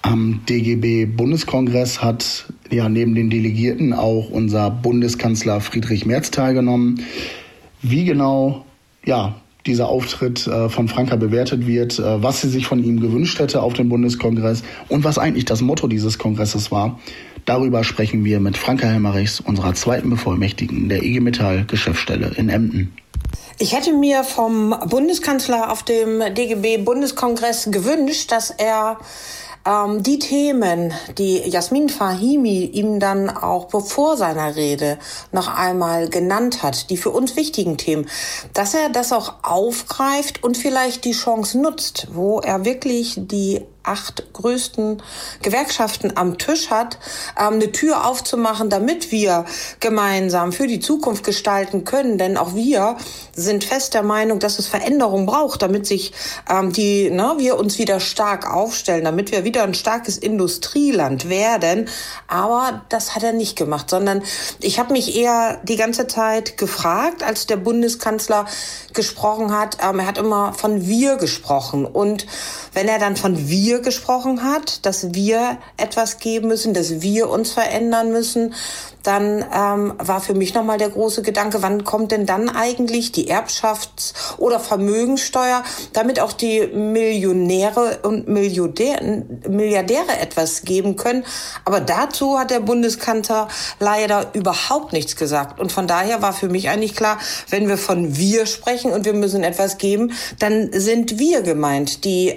Am DGB-Bundeskongress hat ja neben den Delegierten auch unser Bundeskanzler Friedrich Merz teilgenommen. Wie genau dieser Auftritt von Franka bewertet wird, was sie sich von ihm gewünscht hätte auf dem Bundeskongress und was eigentlich das Motto dieses Kongresses war, darüber sprechen wir mit Franka Helmerichs, unserer zweiten Bevollmächtigten der IG Metall Geschäftsstelle in Emden. Ich hätte mir vom Bundeskanzler auf dem DGB-Bundeskongress gewünscht, dass er die Themen, die Jasmin Fahimi ihm dann auch bevor seiner Rede noch einmal genannt hat, die für uns wichtigen Themen, dass er das auch aufgreift und vielleicht die Chance nutzt, wo er wirklich die 8 größten Gewerkschaften am Tisch hat, eine Tür aufzumachen, damit wir gemeinsam für die Zukunft gestalten können. Denn auch wir sind fest der Meinung, dass es Veränderung braucht, damit sich wir uns wieder stark aufstellen, damit wir wieder ein starkes Industrieland werden. Aber das hat er nicht gemacht, sondern ich habe mich eher die ganze Zeit gefragt, als der Bundeskanzler gesprochen hat. Er hat immer von wir gesprochen. Und wenn er dann von wir gesprochen hat, dass wir etwas geben müssen, dass wir uns verändern müssen, dann war für mich nochmal der große Gedanke, wann kommt denn dann eigentlich die Erbschafts- oder Vermögenssteuer, damit auch die Millionäre und Milliardäre etwas geben können. Aber dazu hat der Bundeskanzler leider überhaupt nichts gesagt. Und von daher war für mich eigentlich klar, wenn wir von wir sprechen und wir müssen etwas geben, dann sind wir gemeint, die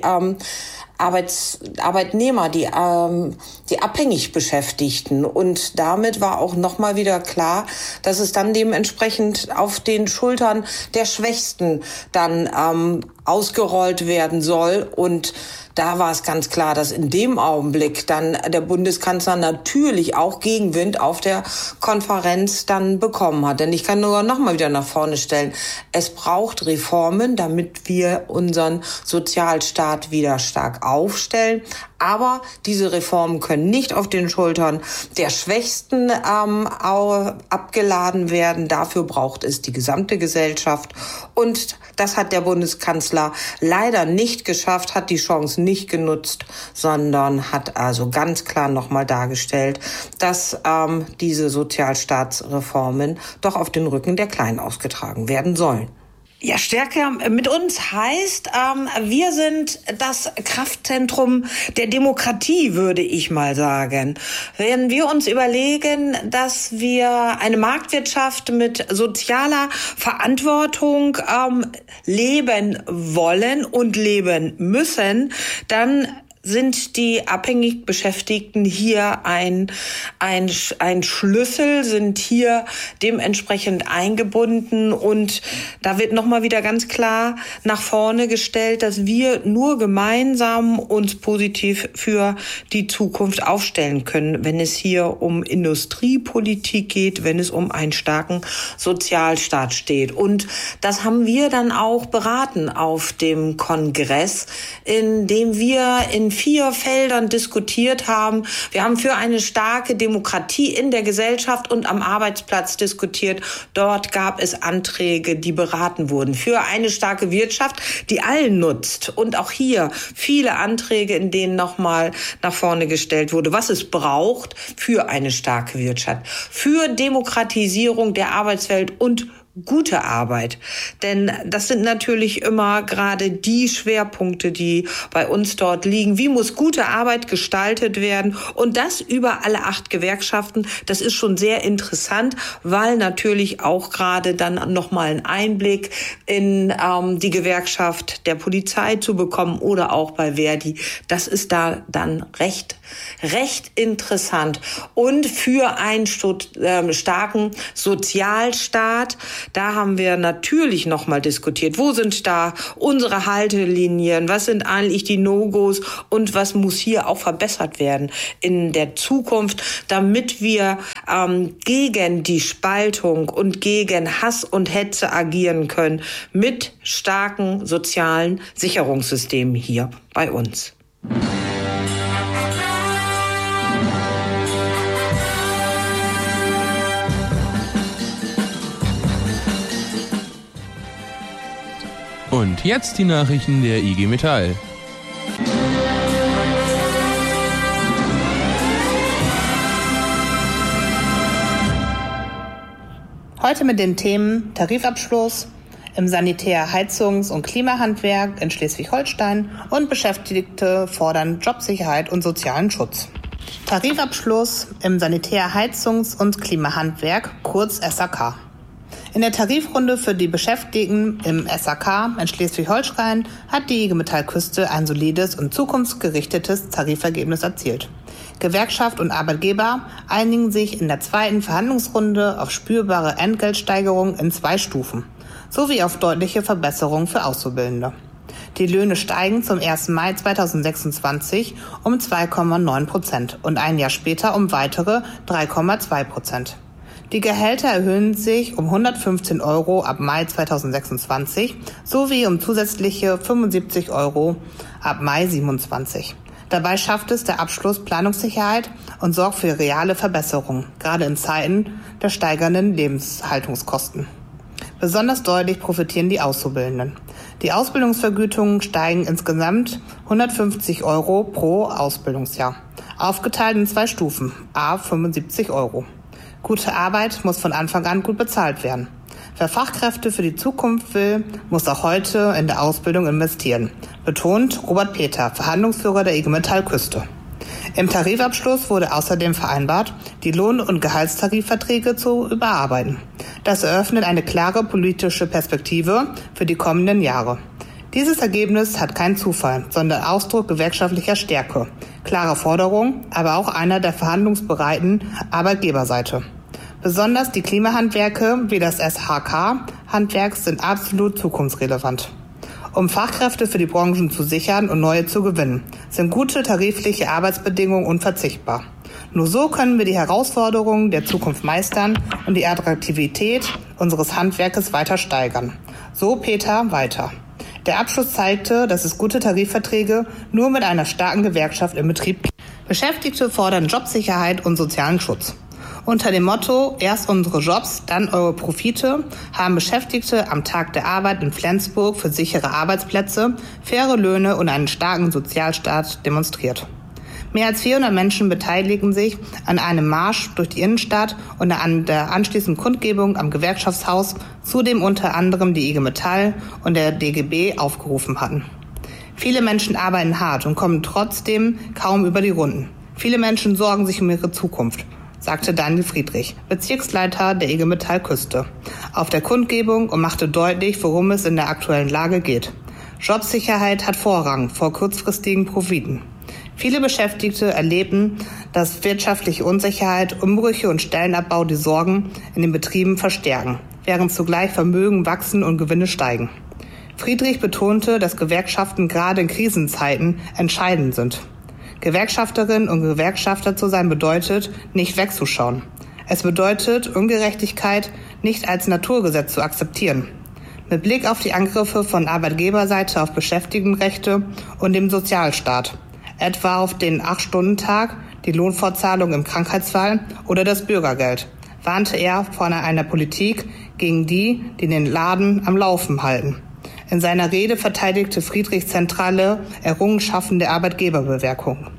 Arbeitnehmer, die abhängig Beschäftigten. Und damit war auch nochmal wieder klar, dass es dann dementsprechend auf den Schultern der Schwächsten dann ausgerollt werden soll. Und da war es ganz klar, dass in dem Augenblick dann der Bundeskanzler natürlich auch Gegenwind auf der Konferenz dann bekommen hat. Denn ich kann nur noch mal wieder nach vorne stellen, es braucht Reformen, damit wir unseren Sozialstaat wieder stark aufstellen. Aber diese Reformen können nicht auf den Schultern der Schwächsten abgeladen werden. Dafür braucht es die gesamte Gesellschaft. Und das hat der Bundeskanzler leider nicht geschafft, hat die Chance nicht genutzt, sondern hat also ganz klar nochmal dargestellt, dass diese Sozialstaatsreformen doch auf den Rücken der Kleinen ausgetragen werden sollen. Ja, Stärke mit uns heißt, wir sind das Kraftzentrum der Demokratie, würde ich mal sagen. Wenn wir uns überlegen, dass wir eine Marktwirtschaft mit sozialer Verantwortung leben wollen und leben müssen, dann sind die abhängig Beschäftigten hier ein Schlüssel, sind hier dementsprechend eingebunden. Und da wird nochmal wieder ganz klar nach vorne gestellt, dass wir nur gemeinsam uns positiv für die Zukunft aufstellen können, wenn es hier um Industriepolitik geht, wenn es um einen starken Sozialstaat steht. Und das haben wir dann auch beraten auf dem Kongress, in dem wir in 4 Feldern diskutiert haben. Wir haben für eine starke Demokratie in der Gesellschaft und am Arbeitsplatz diskutiert. Dort gab es Anträge, die beraten wurden. Für eine starke Wirtschaft, die allen nutzt. Und auch hier viele Anträge, in denen nochmal nach vorne gestellt wurde, was es braucht für eine starke Wirtschaft. Für Demokratisierung der Arbeitswelt und gute Arbeit. Denn das sind natürlich immer gerade die Schwerpunkte, die bei uns dort liegen. Wie muss gute Arbeit gestaltet werden? Und das über alle 8 Gewerkschaften. Das ist schon sehr interessant, weil natürlich auch gerade dann nochmal einen Einblick in die Gewerkschaft der Polizei zu bekommen oder auch bei Verdi. Das ist da dann recht interessant. Und für einen starken Sozialstaat, da haben wir natürlich nochmal diskutiert, wo sind da unsere Haltelinien, was sind eigentlich die No-Gos und was muss hier auch verbessert werden in der Zukunft, damit wir gegen die Spaltung und gegen Hass und Hetze agieren können mit starken sozialen Sicherungssystemen hier bei uns. Und jetzt die Nachrichten der IG Metall. Heute mit den Themen Tarifabschluss im Sanitär-, Heizungs- und Klimahandwerk in Schleswig-Holstein und Beschäftigte fordern Jobsicherheit und sozialen Schutz. Tarifabschluss im Sanitär-, Heizungs- und Klimahandwerk, kurz SAK. In der Tarifrunde für die Beschäftigten im SAK in Schleswig-Holstein hat die IG Metall Küste ein solides und zukunftsgerichtetes Tarifergebnis erzielt. Gewerkschaft und Arbeitgeber einigen sich in der zweiten Verhandlungsrunde auf spürbare Entgeltsteigerungen in 2 Stufen sowie auf deutliche Verbesserungen für Auszubildende. Die Löhne steigen zum 1. Mai 2026 um 2,9% und ein Jahr später um weitere 3,2%. Die Gehälter erhöhen sich um 115 € ab Mai 2026 sowie um zusätzliche 75 € ab Mai 27. Dabei schafft es der Abschluss Planungssicherheit und sorgt für reale Verbesserungen, gerade in Zeiten der steigenden Lebenshaltungskosten. Besonders deutlich profitieren die Auszubildenden. Die Ausbildungsvergütungen steigen insgesamt 150 € pro Ausbildungsjahr, aufgeteilt in 2 Stufen, à 75 €. Gute Arbeit muss von Anfang an gut bezahlt werden. Wer Fachkräfte für die Zukunft will, muss auch heute in der Ausbildung investieren, betont Robert Peter, Verhandlungsführer der IG Metall Küste. Im Tarifabschluss wurde außerdem vereinbart, die Lohn- und Gehaltstarifverträge zu überarbeiten. Das eröffnet eine klare politische Perspektive für die kommenden Jahre. Dieses Ergebnis hat keinen Zufall, sondern Ausdruck gewerkschaftlicher Stärke, klarer Forderung, aber auch einer der verhandlungsbereiten Arbeitgeberseite. Besonders die Klimahandwerke wie das SHK-Handwerk sind absolut zukunftsrelevant. Um Fachkräfte für die Branchen zu sichern und neue zu gewinnen, sind gute tarifliche Arbeitsbedingungen unverzichtbar. Nur so können wir die Herausforderungen der Zukunft meistern und die Attraktivität unseres Handwerkes weiter steigern. So Peter weiter. Der Abschluss zeigte, dass es gute Tarifverträge nur mit einer starken Gewerkschaft im Betrieb gibt. Beschäftigte fordern Jobsicherheit und sozialen Schutz. Unter dem Motto „Erst unsere Jobs, dann eure Profite“ haben Beschäftigte am Tag der Arbeit in Flensburg für sichere Arbeitsplätze, faire Löhne und einen starken Sozialstaat demonstriert. Mehr als 400 Menschen beteiligen sich an einem Marsch durch die Innenstadt und an der anschließenden Kundgebung am Gewerkschaftshaus, zu dem unter anderem die IG Metall und der DGB aufgerufen hatten. Viele Menschen arbeiten hart und kommen trotzdem kaum über die Runden. Viele Menschen sorgen sich um ihre Zukunft, sagte Daniel Friedrich, Bezirksleiter der IG Metall Küste, auf der Kundgebung und machte deutlich, worum es in der aktuellen Lage geht. Jobsicherheit hat Vorrang vor kurzfristigen Profiten. Viele Beschäftigte erleben, dass wirtschaftliche Unsicherheit, Umbrüche und Stellenabbau die Sorgen in den Betrieben verstärken, während zugleich Vermögen wachsen und Gewinne steigen. Friedrich betonte, dass Gewerkschaften gerade in Krisenzeiten entscheidend sind. Gewerkschafterin und Gewerkschafter zu sein bedeutet, nicht wegzuschauen. Es bedeutet, Ungerechtigkeit nicht als Naturgesetz zu akzeptieren. Mit Blick auf die Angriffe von Arbeitgeberseite auf Beschäftigtenrechte und dem Sozialstaat, etwa auf den 8-Stunden-Tag, die Lohnfortzahlung im Krankheitsfall oder das Bürgergeld, warnte er vor einer Politik gegen die den Laden am Laufen halten. In seiner Rede verteidigte Friedrich zentrale Errungenschaften der Arbeitgeberbewegung.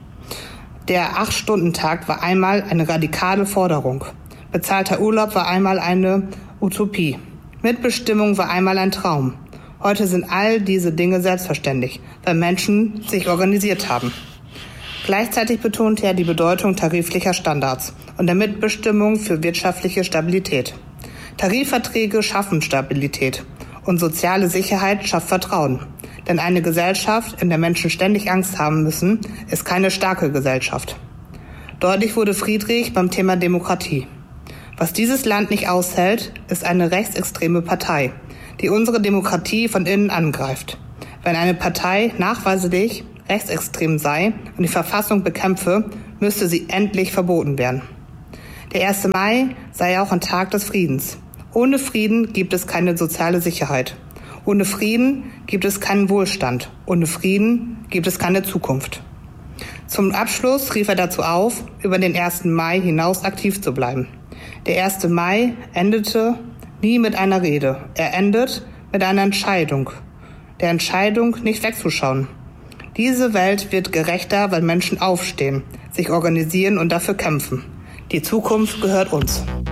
Der 8-Stunden-Tag war einmal eine radikale Forderung. Bezahlter Urlaub war einmal eine Utopie. Mitbestimmung war einmal ein Traum. Heute sind all diese Dinge selbstverständlich, weil Menschen sich organisiert haben. Gleichzeitig betonte er die Bedeutung tariflicher Standards und der Mitbestimmung für wirtschaftliche Stabilität. Tarifverträge schaffen Stabilität und soziale Sicherheit schafft Vertrauen. Denn eine Gesellschaft, in der Menschen ständig Angst haben müssen, ist keine starke Gesellschaft. Deutlich wurde Friedrich beim Thema Demokratie. Was dieses Land nicht aushält, ist eine rechtsextreme Partei, die unsere Demokratie von innen angreift. Wenn eine Partei nachweislich rechtsextrem sei und die Verfassung bekämpfe, müsste sie endlich verboten werden. Der 1. Mai sei auch ein Tag des Friedens. Ohne Frieden gibt es keine soziale Sicherheit. Ohne Frieden gibt es keinen Wohlstand. Ohne Frieden gibt es keine Zukunft. Zum Abschluss rief er dazu auf, über den 1. Mai hinaus aktiv zu bleiben. Der 1. Mai endete nie mit einer Rede. Er endet mit einer Entscheidung. Der Entscheidung, nicht wegzuschauen. Diese Welt wird gerechter, weil Menschen aufstehen, sich organisieren und dafür kämpfen. Die Zukunft gehört uns.